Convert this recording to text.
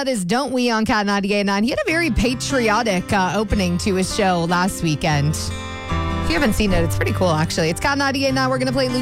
That is Don't We on Cat 98.9. He had a very patriotic opening to his show last weekend. If you haven't seen it, it's pretty cool, actually. It's Cat 98.9. We're going to play Luke